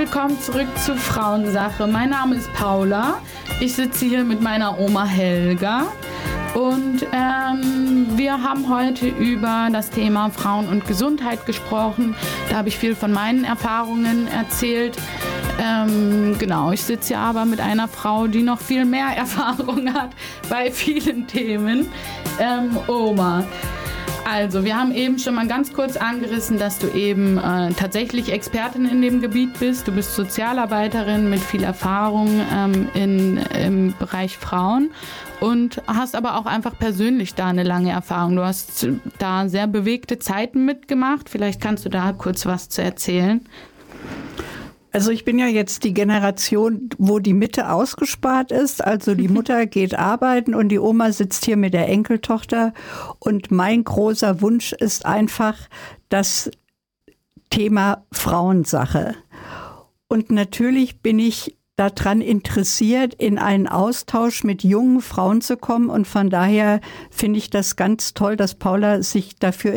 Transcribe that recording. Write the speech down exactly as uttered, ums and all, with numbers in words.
willkommen zurück zu Frauensache. Mein Name ist Paula. Ich sitze hier mit meiner Oma Helga. Und ähm, wir haben heute über das Thema Frauen und Gesundheit gesprochen. Da habe ich viel von meinen Erfahrungen erzählt. Ähm, genau, ich sitze hier aber mit einer Frau, die noch viel mehr Erfahrung hat bei vielen Themen. Ähm, Oma. Also, wir haben eben schon mal ganz kurz angerissen, dass du eben äh, tatsächlich Expertin in dem Gebiet bist. Du bist Sozialarbeiterin mit viel Erfahrung ähm, in, im Bereich Frauen und hast aber auch einfach persönlich da eine lange Erfahrung. Du hast da sehr bewegte Zeiten mitgemacht. Vielleicht kannst du da kurz was zu erzählen. Also ich bin ja jetzt die Generation, wo die Mitte ausgespart ist. Also die Mutter geht arbeiten und die Oma sitzt hier mit der Enkeltochter. Und mein großer Wunsch ist einfach das Thema Frauensache. Und natürlich bin ich daran interessiert, in einen Austausch mit jungen Frauen zu kommen. Und von daher finde ich das ganz toll, dass Paula sich dafür